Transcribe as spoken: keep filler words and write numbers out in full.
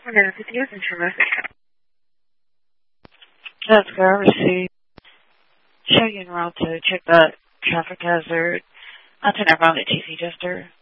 one hundred fifty years into your message. That's good. I received. Show you en route to check that traffic hazard. I'll turn around at T C Jester.